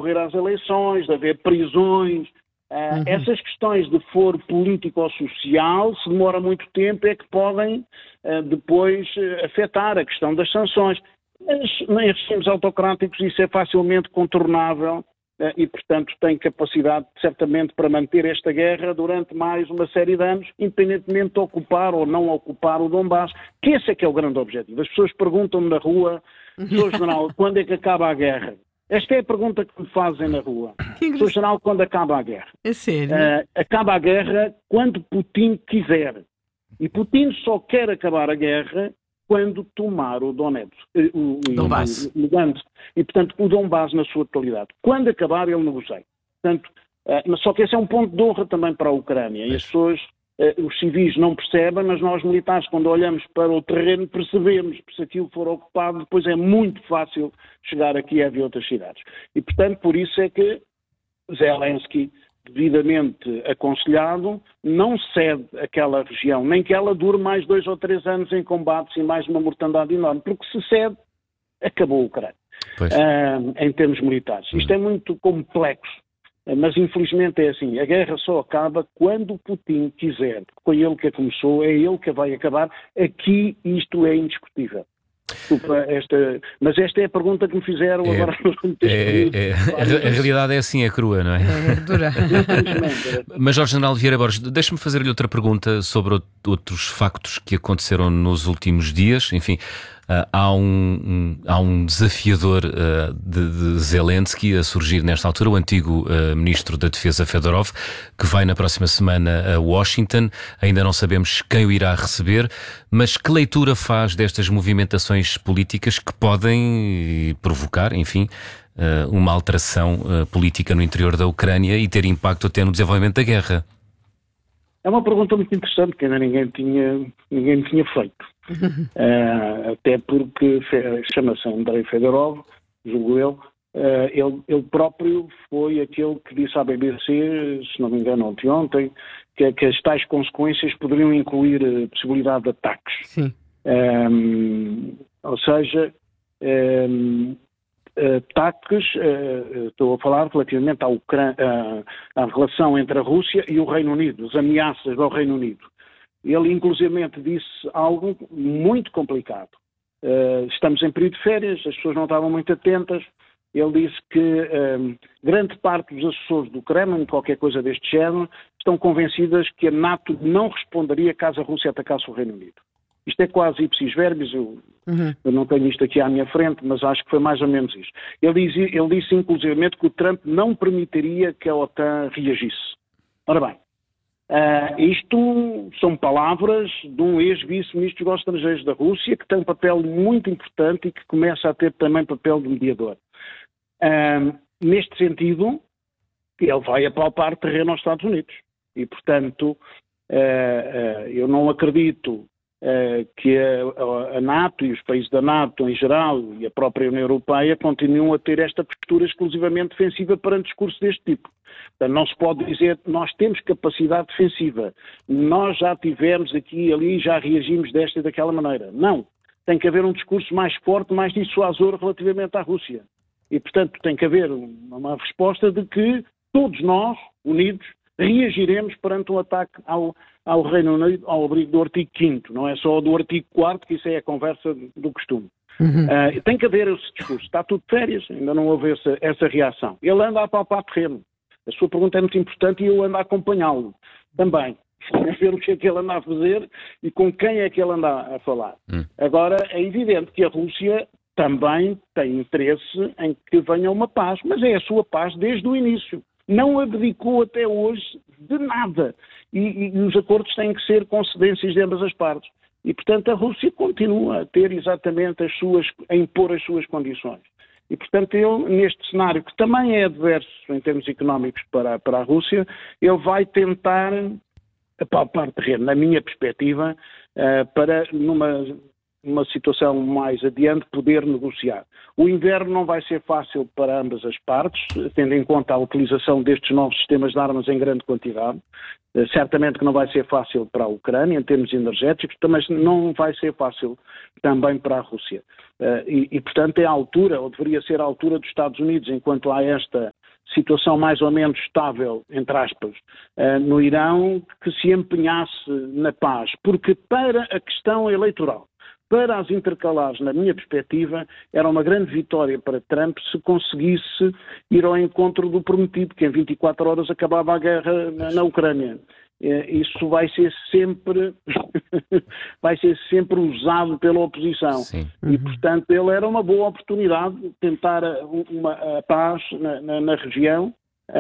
concorrer às eleições, de haver prisões. Essas questões de foro político ou social, se demora muito tempo, é que podem depois afetar a questão das sanções. Mas em regimes autocráticos isso é facilmente contornável e, portanto, tem capacidade, certamente, para manter esta guerra durante mais uma série de anos, independentemente de ocupar ou não ocupar o Donbass, que esse é que é o grande objetivo. As pessoas perguntam-me na rua, Sr. General, quando é que acaba a guerra? Esta é a pergunta que me fazem na rua. Sr. General, quando acaba a guerra? É sério? Acaba a guerra quando Putin quiser. E Putin só quer acabar a guerra quando tomar o Donetsk, o Lugansk. E, portanto, o Donbass na sua totalidade. Quando acabar, ele negocia. Portanto, mas só que esse é um ponto de honra também para a Ucrânia. E as pessoas, os civis não percebem, mas nós militares, quando olhamos para o terreno, percebemos que se aquilo for ocupado, depois é muito fácil chegar a Kiev e outras cidades. E, portanto, por isso é que Zelensky, devidamente aconselhado, não cede aquela região, nem que ela dure mais 2 ou 3 anos em combates e mais uma mortandade enorme, porque se cede, acabou a Ucrânia, em termos militares. Isto é muito complexo, mas infelizmente é assim, a guerra só acaba quando Putin quiser, foi ele que a começou, é ele que a vai acabar, aqui isto é indiscutível. Desculpa, mas esta é a pergunta que me fizeram agora. A realidade é assim, é crua, não é? É dura. Mas, Jorge General Vieira Borges, deixe-me fazer-lhe outra pergunta sobre outros factos que aconteceram nos últimos dias. Enfim, há um desafiador de Zelensky a surgir nesta altura, o antigo Ministro da Defesa Fedorov, que vai na próxima semana a Washington. Ainda não sabemos quem o irá receber, mas que leitura faz destas movimentações políticas que podem provocar, enfim, uma alteração política no interior da Ucrânia e ter impacto até no desenvolvimento da guerra? É uma pergunta muito interessante que ainda ninguém me tinha feito. Até porque chama-se Andrei Fedorov, julgo eu, ele próprio foi aquele que disse à BBC, se não me engano ontem, que as tais consequências poderiam incluir a possibilidade de ataques. Sim. Ou seja, ataques, estou a falar relativamente à relação entre a Rússia e o Reino Unido, as ameaças ao Reino Unido. Ele, inclusivamente, disse algo muito complicado. Estamos em período de férias, as pessoas não estavam muito atentas. Ele disse que grande parte dos assessores do Kremlin, qualquer coisa deste género, estão convencidas que a NATO não responderia caso a Rússia atacasse o Reino Unido. Isto é quase ipsis verbis, eu não tenho isto aqui à minha frente, mas acho que foi mais ou menos isto. Ele disse inclusivamente, que o Trump não permitiria que a OTAN reagisse. Ora bem, isto são palavras de um ex-vice-ministro dos Estrangeiros da Rússia, que tem um papel muito importante e que começa a ter também papel de mediador. Neste sentido, ele vai apalpar terreno aos Estados Unidos. E, portanto, eu não acredito que a NATO e os países da NATO em geral e a própria União Europeia continuam a ter esta postura exclusivamente defensiva perante discurso deste tipo. Portanto, não se pode dizer que nós temos capacidade defensiva, nós já tivemos aqui e ali, já reagimos desta e daquela maneira. Não. Tem que haver um discurso mais forte, mais dissuasor relativamente à Rússia. E, portanto, tem que haver uma resposta de que todos nós, unidos, reagiremos perante um ataque ao Reino Unido, ao abrigo do artigo 5º, não é só do artigo 4º, que isso é a conversa do costume. Tem que haver esse discurso. Está tudo de férias, ainda não houve essa reação. Ele anda a palpar terreno. A sua pergunta é muito importante e eu ando a acompanhá-lo também. A ver o que é que ele anda a fazer e com quem é que ele anda a falar. Agora, é evidente que a Rússia também tem interesse em que venha uma paz, mas é a sua paz desde o início. Não abdicou até hoje de nada. E os acordos têm que ser com cedências de ambas as partes. E, portanto, a Rússia continua a ter exatamente a impor as suas condições. E, portanto, ele, neste cenário, que também é adverso em termos económicos para a Rússia, ele vai tentar apalpar terreno, na minha perspectiva, para numa situação mais adiante poder negociar. O inverno não vai ser fácil para ambas as partes, tendo em conta a utilização destes novos sistemas de armas em grande quantidade. Certamente que não vai ser fácil para a Ucrânia, em termos energéticos, mas não vai ser fácil também para a Rússia. E, portanto, é a altura, ou deveria ser a altura dos Estados Unidos, enquanto há esta situação mais ou menos estável, entre aspas, no Irão, que se empenhasse na paz. Porque para a questão eleitoral, para as intercalares, na minha perspectiva, era uma grande vitória para Trump se conseguisse ir ao encontro do prometido, que em 24 horas acabava a guerra na Ucrânia. Isso vai ser sempre usado pela oposição. Sim. E, portanto, ele era uma boa oportunidade de tentar a paz na região,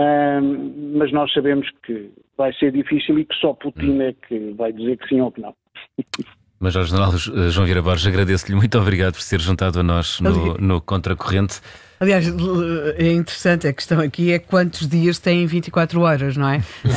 mas nós sabemos que vai ser difícil e que só Putin é que vai dizer que sim ou que não. Major-General João Vieira Borges, agradeço-lhe, muito obrigado por se ter juntado a nós no Contracorrente. Aliás, é interessante, a questão aqui é quantos dias têm 24 horas, não é?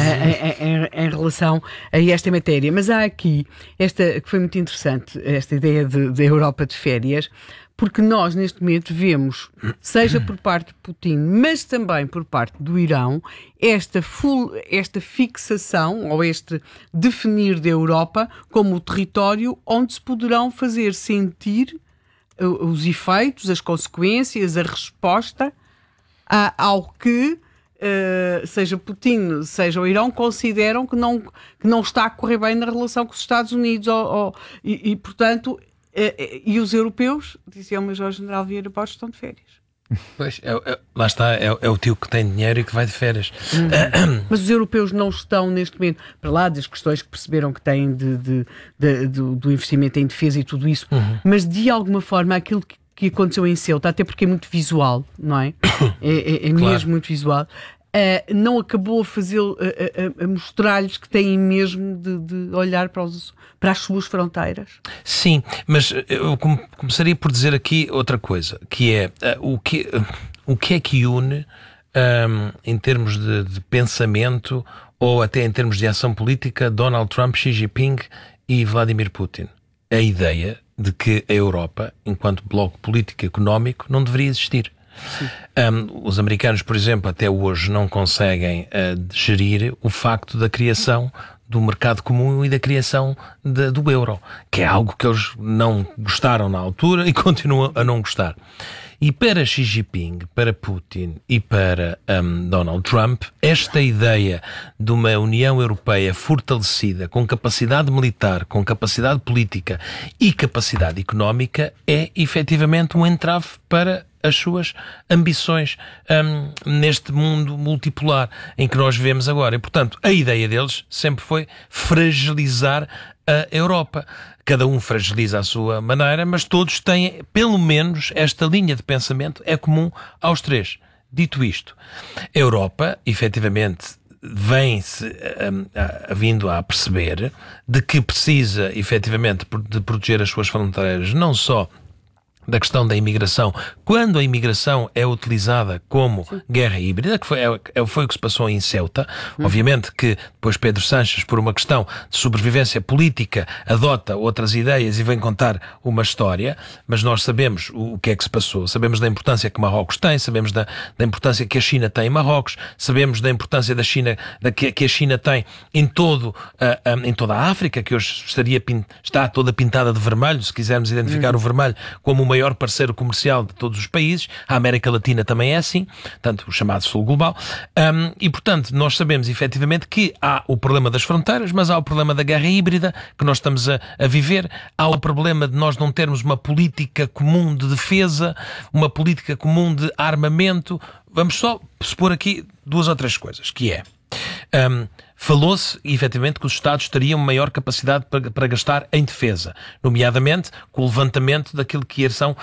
em relação a esta matéria. Mas há aqui, esta que foi muito interessante, esta ideia da Europa de férias, porque nós neste momento vemos, seja por parte de Putin, mas também por parte do Irão, esta fixação, ou este definir da Europa como o território onde se poderão fazer sentir os efeitos, as consequências, a resposta ao que seja Putin, seja o Irão, consideram que não está a correr bem na relação com os Estados Unidos e portanto, e os europeus, dizia o Major-General Vieira Borges, estão de férias. Pois, lá está, é o tio que tem dinheiro e que vai de férias. Mas os europeus não estão neste momento, para lá das questões que perceberam que têm do investimento em defesa e tudo isso, mas de alguma forma aquilo que aconteceu em Ceuta, até porque é muito visual, não é? É Claro. mesmo muito visual. Não acabou a mostrar-lhes que têm mesmo de olhar para as suas fronteiras. Sim, mas eu começaria por dizer aqui outra coisa, que é o que é que une em termos de pensamento ou até em termos de ação política Donald Trump, Xi Jinping e Vladimir Putin. A ideia de que a Europa, enquanto bloco político e económico, não deveria existir. Os americanos, por exemplo, até hoje não conseguem gerir o facto da criação do mercado comum e da criação do euro, que é algo que eles não gostaram na altura e continuam a não gostar. E para Xi Jinping, para Putin e para Donald Trump, esta ideia de uma União Europeia fortalecida, com capacidade militar, com capacidade política e capacidade económica, é efetivamente um entrave para as suas ambições neste mundo multipolar em que nós vivemos agora. E, portanto, a ideia deles sempre foi fragilizar a Europa. Cada um fragiliza a sua maneira, mas todos têm, pelo menos, esta linha de pensamento é comum aos três. Dito isto, a Europa, efetivamente, vem-se vindo a perceber de que precisa, efetivamente, de proteger as suas fronteiras, não só da questão da imigração, quando a imigração é utilizada como guerra híbrida, que foi o que se passou em Ceuta. Obviamente que depois Pedro Sánchez, por uma questão de sobrevivência política, adota outras ideias e vem contar uma história, mas nós sabemos o que é que se passou, sabemos da importância que Marrocos tem, sabemos da importância que a China tem em Marrocos, sabemos da importância que a China tem em toda a África, que hoje está toda pintada de vermelho, se quisermos identificar o vermelho como uma maior parceiro comercial de todos os países. A América Latina também é assim, portanto, o chamado Sul Global. E, portanto, nós sabemos efetivamente que há o problema das fronteiras, mas há o problema da guerra híbrida que nós estamos a viver. Há o problema de nós não termos uma política comum de defesa, uma política comum de armamento. Vamos só supor aqui duas ou três coisas, que é... falou-se, efetivamente, que os Estados teriam maior capacidade para gastar em defesa, nomeadamente com o levantamento daquilo que são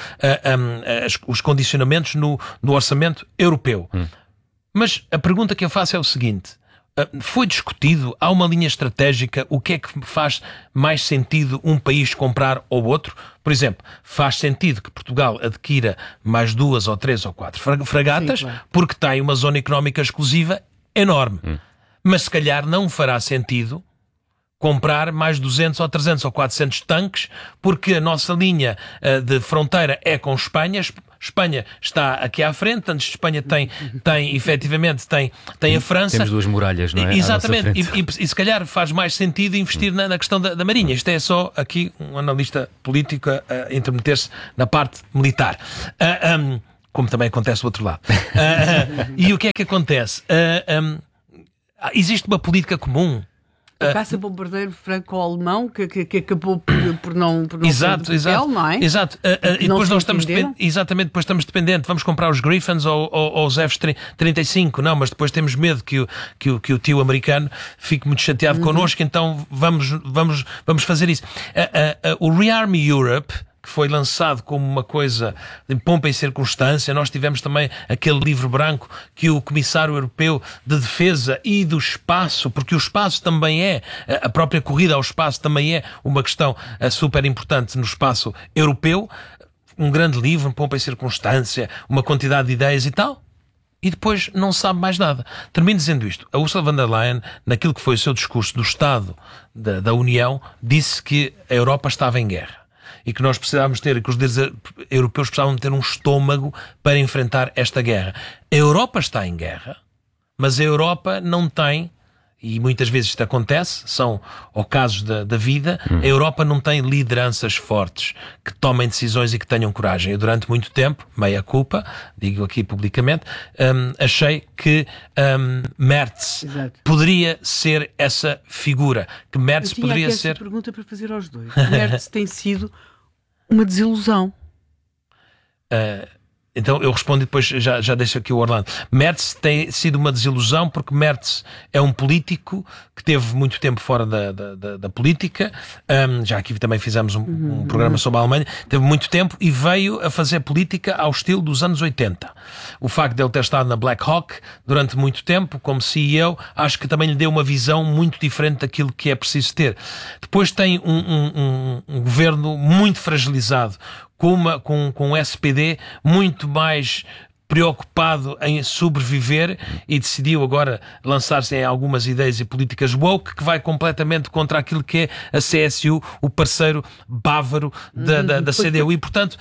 os condicionamentos no orçamento europeu. Mas a pergunta que eu faço é o seguinte: foi discutido, há uma linha estratégica, o que é que faz mais sentido um país comprar ou outro? Por exemplo, faz sentido que Portugal adquira mais 2 ou 3 ou 4 fragatas. Sim, claro. Porque tem uma zona económica exclusiva enorme. Mas se calhar não fará sentido comprar mais 200 ou 300 ou 400 tanques, porque a nossa linha de fronteira é com Espanha. Espanha está aqui à frente, antes de Espanha tem efetivamente a França. Temos duas muralhas, não é? Exatamente, e se calhar faz mais sentido investir na questão da Marinha. Isto é só aqui um analista político a intermeter-se na parte militar. como também acontece do outro lado. E o que é que acontece? Existe uma política comum. O caça-bombardeiro franco-alemão que acabou por não Exato, ser de papel, não é? Exato. E depois nós estamos exatamente, depois estamos dependentes. Vamos comprar os Griffins ou os F-35, não, mas depois temos medo que o tio americano fique muito chateado connosco, então vamos fazer isso. O Rearm Europe, que foi lançado como uma coisa de pompa e circunstância. Nós tivemos também aquele livro branco que o Comissário Europeu de Defesa e do Espaço, porque o espaço também a própria corrida ao espaço também é uma questão super importante no espaço europeu. Um grande livro, pompa e circunstância, uma quantidade de ideias e tal. E depois não sabe mais nada. Termino dizendo isto. A Ursula von der Leyen, naquilo que foi o seu discurso do Estado da União, disse que a Europa estava em guerra. E que nós precisávamos ter, que os líderes europeus precisavam ter um estômago para enfrentar esta guerra. A Europa está em guerra, mas a Europa não tem, e muitas vezes isto acontece, são ocasos da vida, a Europa não tem lideranças fortes que tomem decisões e que tenham coragem. Eu durante muito tempo, meia culpa, digo aqui publicamente, achei que Merz poderia ser essa figura, que Merz poderia ser... essa pergunta para fazer aos dois. Merz tem sido uma desilusão. Então eu respondo e depois já deixo aqui o Orlando. Merz tem sido uma desilusão porque Merz é um político que teve muito tempo fora da política. Já aqui também fizemos um programa sobre a Alemanha. Teve muito tempo e veio a fazer política ao estilo dos anos 80. O facto de ele ter estado na Black Hawk durante muito tempo como CEO, acho que também lhe deu uma visão muito diferente daquilo que é preciso ter. Depois tem um governo muito fragilizado, com um SPD muito mais preocupado em sobreviver e decidiu agora lançar-se em algumas ideias e políticas woke que vai completamente contra aquilo que é a CSU, o parceiro bávaro da CDU. E, portanto,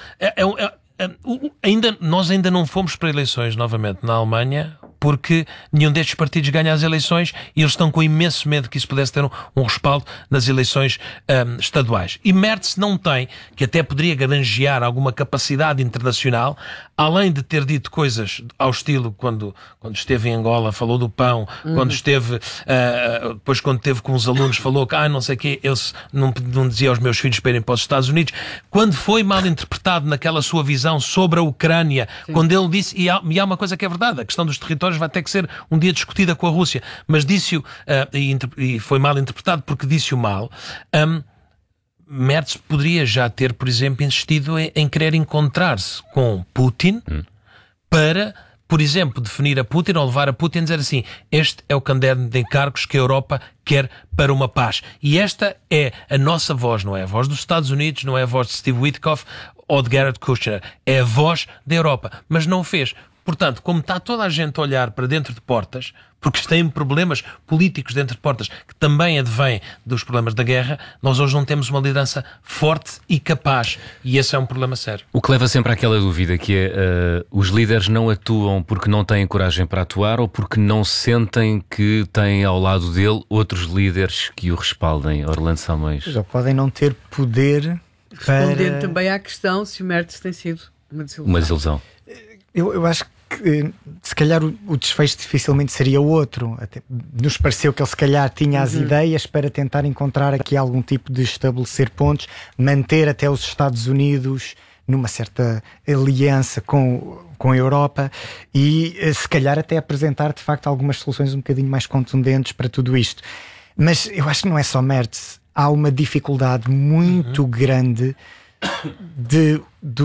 nós ainda não fomos para eleições novamente na Alemanha porque nenhum destes partidos ganha as eleições e eles estão com imenso medo que isso pudesse ter um respaldo nas eleições estaduais. E Merz não tem, que até poderia granjear alguma capacidade internacional, além de ter dito coisas ao estilo quando esteve em Angola, falou do pão, quando esteve, depois quando esteve com os alunos, falou que, não sei o quê, eu não dizia aos meus filhos para irem para os Estados Unidos. Quando foi mal interpretado naquela sua visão sobre a Ucrânia, quando ele disse, e há uma coisa que é verdade, a questão dos territórios vai ter que ser um dia discutida com a Rússia, mas disse-o, e foi mal interpretado porque disse-o mal. Merz poderia já ter, por exemplo, insistido em querer encontrar-se com Putin para, por exemplo, definir a Putin ou levar a Putin a dizer assim: este é o caderno de encargos que a Europa quer para uma paz. E esta é a nossa voz, não é a voz dos Estados Unidos, não é a voz de Steve Witkoff ou de Jared Kushner, é a voz da Europa. Mas não o fez. Portanto, como está toda a gente a olhar para dentro de portas, porque têm problemas políticos dentro de portas que também advêm dos problemas da guerra, nós hoje não temos uma liderança forte e capaz. E esse é um problema sério. O que leva sempre àquela dúvida que é os líderes não atuam porque não têm coragem para atuar ou porque não sentem que têm ao lado dele outros líderes que o respaldem. Orlando Simões. Já podem não ter poder para... Respondendo também à questão se o Merz tem sido uma desilusão. Uma desilusão. Eu acho que se calhar o desfecho dificilmente seria outro. Até nos pareceu que ele se calhar tinha as ideias para tentar encontrar aqui algum tipo de estabelecer pontos, manter até os Estados Unidos numa certa aliança com a Europa e se calhar até apresentar de facto algumas soluções um bocadinho mais contundentes para tudo isto. Mas eu acho que não é só Merz. Há uma dificuldade muito grande de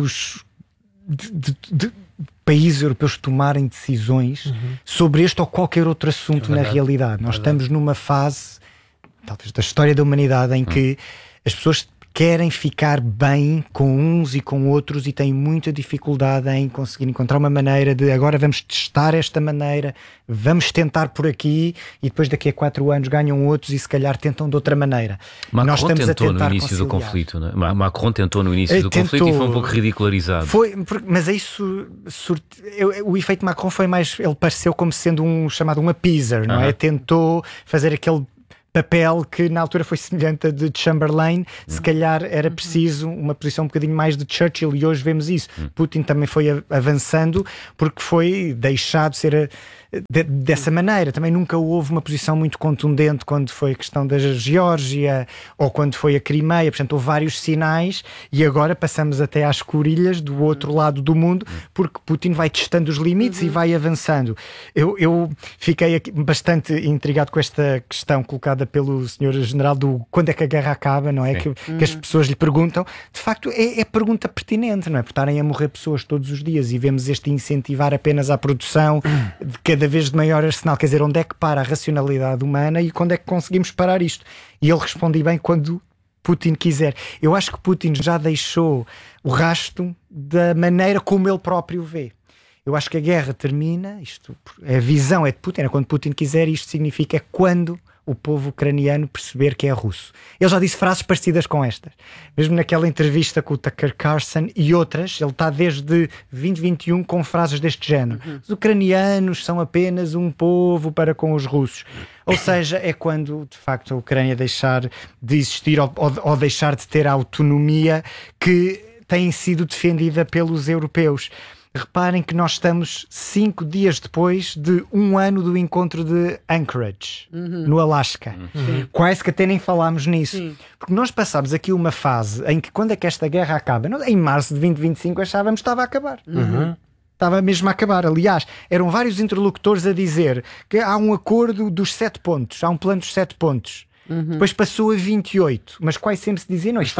países europeus tomarem decisões sobre este ou qualquer outro assunto na realidade. Nós estamos numa fase, talvez da história da humanidade, em que as pessoas querem ficar bem com uns e com outros e têm muita dificuldade em conseguir encontrar uma maneira de agora vamos testar esta maneira, vamos tentar por aqui e depois daqui a 4 anos ganham outros e se calhar tentam de outra maneira. Macron tentou no início do conflito, não é? Macron tentou no início do conflito e foi um pouco ridicularizado. Mas isso, o efeito Macron foi mais, ele pareceu como sendo chamado um appeaser, não é? Tentou fazer aquele papel que na altura foi semelhante a de Chamberlain. Se calhar era preciso uma posição um bocadinho mais de Churchill, e hoje vemos isso. Putin também foi avançando porque foi deixado ser dessa maneira. Também nunca houve uma posição muito contundente quando foi a questão da Geórgia ou quando foi a Crimeia. Portanto, houve vários sinais, e agora passamos até às escurilhas do outro lado do mundo, porque Putin vai testando os limites e vai avançando. Eu fiquei aqui bastante intrigado com esta questão colocada pelo Sr. General do quando é que a guerra acaba, não é? Que as pessoas lhe perguntam. De facto, é pergunta pertinente, não é? Por estarem a morrer pessoas todos os dias, e vemos este incentivar apenas à produção de cada vez de maior arsenal. Quer dizer, onde é que para a racionalidade humana e quando é que conseguimos parar isto? E ele responde bem: quando Putin quiser. Eu acho que Putin já deixou o rastro da maneira como ele próprio vê. Eu acho que a guerra termina, a visão é de Putin, é quando Putin quiser, e isto significa quando o povo ucraniano perceber que é russo. Ele já disse frases parecidas com estas. Mesmo naquela entrevista com o Tucker Carlson e outras, ele está desde 2021 com frases deste género. Os ucranianos são apenas um povo para com os russos. Ou seja, é quando, de facto, a Ucrânia deixar de existir ou deixar de ter a autonomia que tem sido defendida pelos europeus. Reparem que nós estamos 5 dias depois de 1 ano do encontro de Anchorage, no Alasca. Quase que até nem falámos nisso. Porque nós passámos aqui uma fase em que, quando é que esta guerra acaba? Em março de 2025 achávamos que estava a acabar. Estava mesmo a acabar. Aliás, eram vários interlocutores a dizer que há um acordo dos 7 pontos, há um plano dos 7 pontos. Depois passou a 28, mas quase sempre se dizia, não, está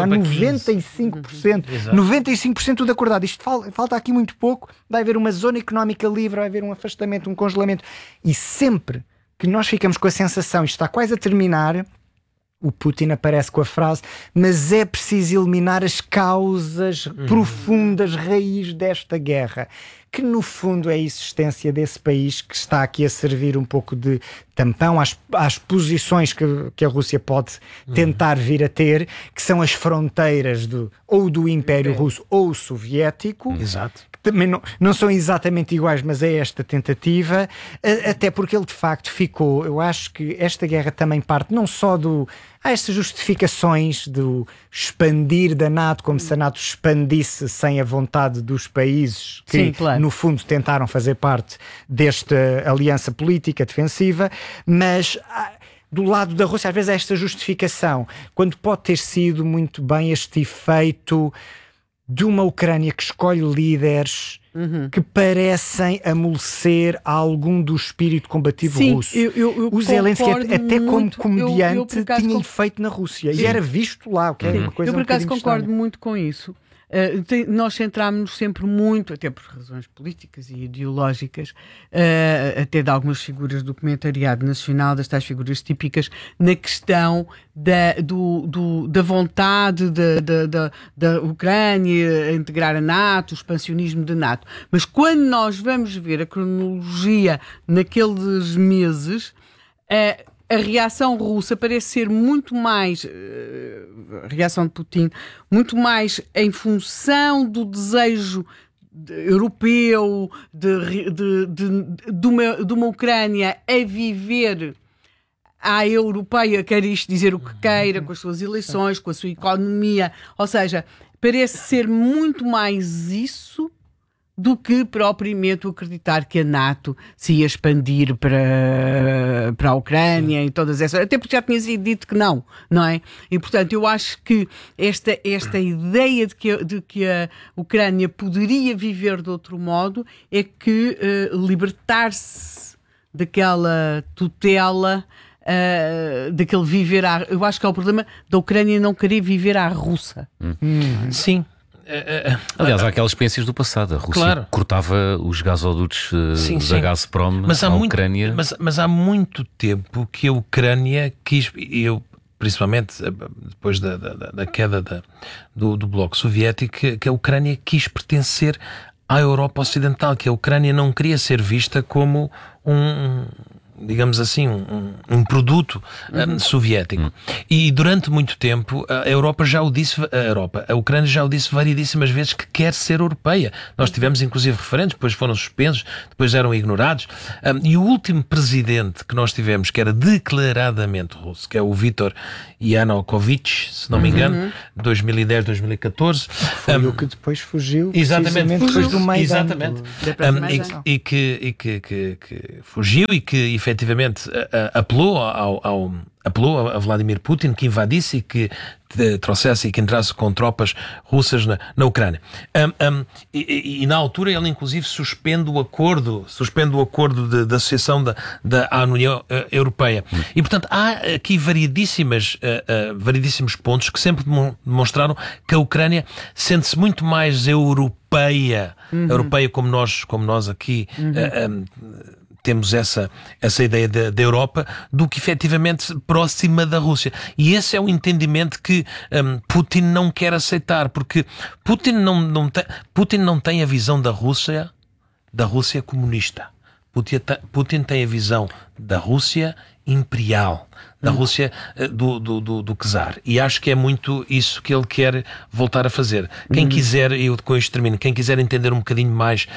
95%, 95% de acordado. Isto falta aqui muito pouco, vai haver uma zona económica livre, vai haver um afastamento, um congelamento. E sempre que nós ficamos com a sensação, isto está quase a terminar, o Putin aparece com a frase: mas é preciso eliminar as causas profundas, raiz desta guerra, que no fundo é a existência desse país que está aqui a servir um pouco de tampão às posições que a Rússia pode tentar vir a ter, que são as fronteiras ou do Império Russo ou Soviético. Exato. Que também não são exatamente iguais, mas é esta tentativa, até porque ele de facto ficou. Eu acho que esta guerra também parte não só há estas justificações do expandir da NATO, como se a NATO expandisse sem a vontade dos países que, no fundo, tentaram fazer parte desta aliança política defensiva, mas do lado da Rússia às vezes há esta justificação, quando pode ter sido muito bem este efeito de uma Ucrânia que escolhe líderes que parecem amolecer algum do espírito combativo russo. O Zelensky, até como comediante, tinha efeito na Rússia e era visto lá. Que é uma coisa eu, por acaso, concordo estranha. muito com isso. Nós centrámos-nos sempre muito, até por razões políticas e ideológicas, até de algumas figuras do comentariado nacional, das tais figuras típicas, na questão da vontade da Ucrânia integrar a NATO, o expansionismo da NATO. Mas quando nós vamos ver a cronologia naqueles meses, a reação russa parece ser muito mais, a reação de Putin, muito mais em função do desejo europeu de uma Ucrânia a viver à europeia, quer isto dizer o que queira, com as suas eleições, com a sua economia, ou seja, parece ser muito mais isso do que propriamente acreditar que a NATO se ia expandir para a Ucrânia e todas essas... Até porque já tinha sido dito que não é? E, portanto, eu acho que esta ideia de que a Ucrânia poderia viver de outro modo é que libertar-se daquela tutela, daquele viver eu acho que é o problema da Ucrânia não querer viver à russa. Sim. Aliás, há aquelas experiências do passado. A Rússia cortava os gasodutos da Gazprom à Ucrânia. Mas há muito tempo que a Ucrânia quis, principalmente depois da queda do Bloco Soviético, que a Ucrânia quis pertencer à Europa Ocidental, que a Ucrânia não queria ser vista como digamos assim, um produto soviético. E durante muito tempo a Ucrânia já o disse variedíssimas vezes que quer ser europeia. Nós tivemos inclusive referendos, depois foram suspensos, depois eram ignorados. E o último presidente que nós tivemos, que era declaradamente russo, que é o Viktor Yanukovych, se não me engano, 2010, 2014. Foi o que depois fugiu, exatamente, depois do Maidan. Exatamente. Que fugiu e que efetivamente apelou a Vladimir Putin que invadisse e que trouxesse e que entrasse com tropas russas na Ucrânia. E na altura ele inclusive suspende o acordo de associação da União Europeia. E portanto há aqui variedíssimos pontos que sempre demonstraram que a Ucrânia sente-se muito mais europeia como nós aqui temos essa ideia da Europa, do que efetivamente próxima da Rússia. E esse é o entendimento que Putin não quer aceitar, porque Putin não tem a visão da Rússia comunista. Putin tem a visão da Rússia imperial, da Rússia do czar. E acho que é muito isso que ele quer voltar a fazer. Quem quiser, eu com isto termino, quem quiser entender um bocadinho mais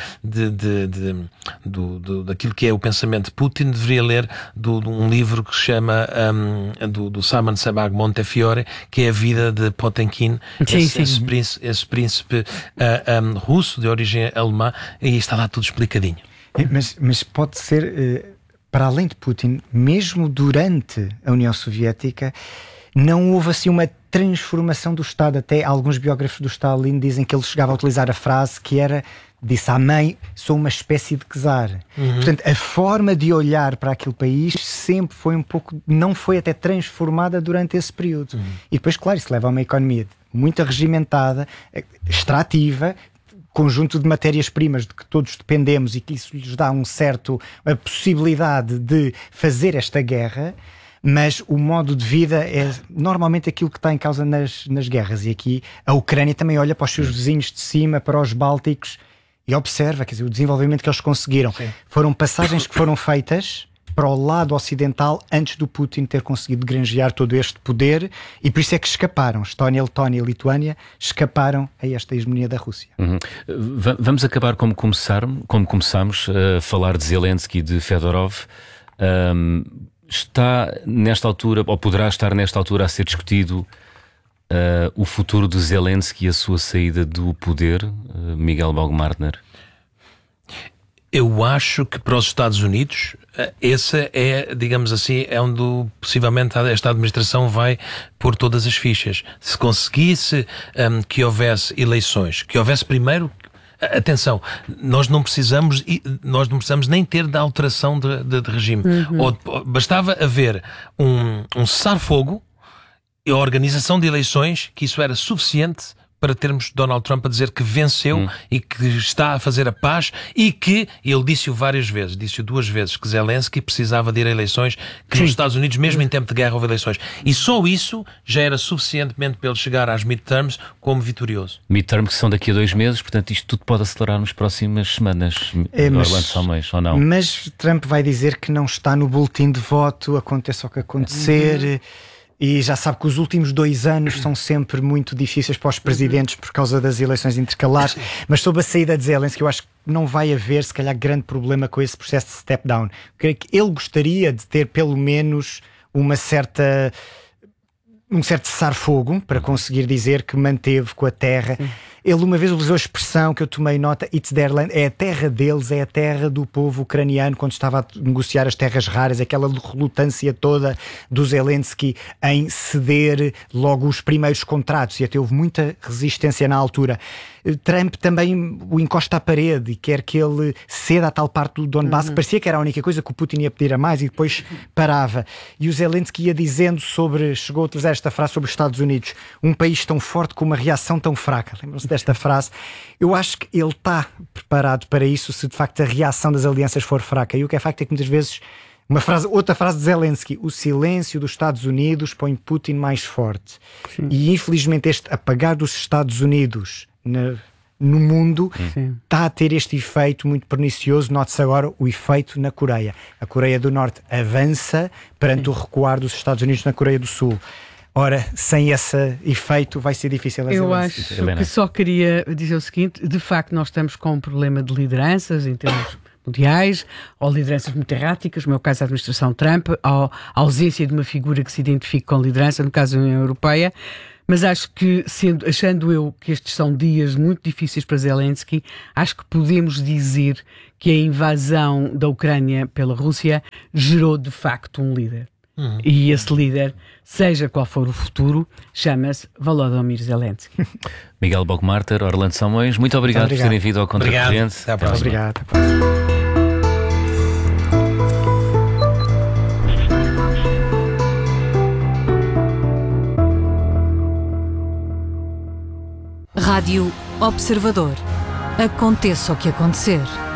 daquilo que é o pensamento de Putin, deveria ler um livro que se chama do Simon Sebag Montefiore, que é a vida de Potemkin, esse príncipe russo de origem alemã, e está lá tudo explicadinho. Mas pode ser... para além de Putin, mesmo durante a União Soviética, não houve assim uma transformação do Estado. Até alguns biógrafos do Stalin dizem que ele chegava a utilizar a frase que era, disse à mãe, sou uma espécie de czar. Portanto, a forma de olhar para aquele país sempre foi não foi até transformada durante esse período. E depois, claro, isso leva a uma economia muito regimentada, extrativa, conjunto de matérias-primas de que todos dependemos e que isso lhes dá a possibilidade de fazer esta guerra, mas o modo de vida é normalmente aquilo que está em causa nas guerras. E aqui a Ucrânia também olha para os seus vizinhos de cima, para os bálticos, e observa, quer dizer, o desenvolvimento que eles conseguiram. Sim. Foram passagens que foram feitas para o lado ocidental antes do Putin ter conseguido granjear todo este poder, e por isso é que escaparam. Estónia, Letónia e Lituânia escaparam a esta hegemonia da Rússia. Vamos acabar como começámos, a falar de Zelensky e de Fedorov. Está nesta altura, ou poderá estar nesta altura, a ser discutido o futuro de Zelensky e a sua saída do poder, Miguel Baumgartner? Eu acho que para os Estados Unidos esse é, digamos assim, é onde possivelmente esta administração vai pôr todas as fichas. Se conseguisse que houvesse eleições, que houvesse primeiro... Atenção, nós não precisamos nem ter da alteração de regime. Bastava haver um cessar-fogo e a organização de eleições, que isso era suficiente para termos Donald Trump a dizer que venceu e que está a fazer a paz, e que, ele disse-o várias vezes, disse-o 2 vezes, que Zelensky precisava de ir a eleições, que nos Estados Unidos, mesmo em tempo de guerra, houve eleições. E só isso já era suficientemente para ele chegar às midterms como vitorioso. Midterms que são daqui a 2 meses, portanto isto tudo pode acelerar nas próximas semanas, Orlando Salmões, ou não? Mas Trump vai dizer que não está no boletim de voto, aconteça o que acontecer... E já sabe que os últimos 2 anos são sempre muito difíceis para os presidentes por causa das eleições intercalares. Mas sobre a saída de Zelensky, eu acho que não vai haver, se calhar, grande problema com esse processo de step-down. Creio que ele gostaria de ter, pelo menos, um certo cessar-fogo para conseguir dizer que manteve com a terra. Ele uma vez usou a expressão que eu tomei nota, it's their land, é a terra deles, é a terra do povo ucraniano, quando estava a negociar as terras raras, aquela relutância toda do Zelensky em ceder logo os primeiros contratos, e até houve muita resistência na altura. Trump também o encosta à parede e quer que ele ceda a tal parte do Donbass, que parecia que era a única coisa que o Putin ia pedir a mais, e depois parava. E o Zelensky ia dizendo chegou a utilizar esta frase sobre os Estados Unidos: um país tão forte com uma reação tão fraca. Lembram-se desta frase? Eu acho que ele está preparado para isso, se de facto a reação das alianças for fraca. E o que é facto é que muitas vezes outra frase de Zelensky: o silêncio dos Estados Unidos põe Putin mais forte. E infelizmente este apagar dos Estados Unidos no mundo Sim. está a ter este efeito muito pernicioso. Note-se agora o efeito na Coreia. A Coreia do Norte avança perante o recuar dos Estados Unidos na Coreia do Sul. Ora, sem esse efeito vai ser difícil a Eu Zelensky. acho que só queria dizer o seguinte: de facto, nós estamos com um problema de lideranças em termos mundiais, ou lideranças muito erráticas, no meu caso a administração Trump, ou a ausência de uma figura que se identifique com liderança, no caso da União Europeia. Mas acho que, achando eu que estes são dias muito difíceis para Zelensky, acho que podemos dizer que a invasão da Ucrânia pela Rússia gerou de facto um líder. E esse líder, seja qual for o futuro, chama-se Volodymyr Zelensky. Miguel Bogmarter, Orlando Simões, muito obrigado por terem vindo ao Contracorrente. Até à próxima. Obrigado. Rádio Observador. Aconteça o que acontecer.